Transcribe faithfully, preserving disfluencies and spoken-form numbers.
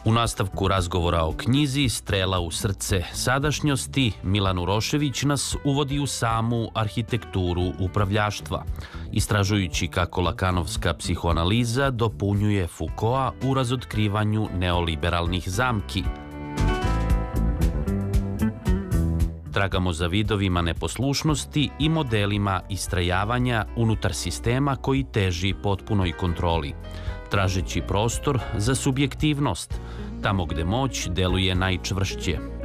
U nastavku razgovora o knjizi Strela u srce sadašnjosti, Milan Urošević nas uvodi u samu arhitekturu upravljaštva, istražujući kako lakanovska psihoanaliza dopunjuje Foucaulta u razotkrivanju neoliberalnih zamki. Tragamo za vidovima neposlušnosti i modelima istrajavanja unutar sistema koji teži potpunoj kontroli, tražeći prostor za subjektivnost, tamo gde moć deluje najčvršće.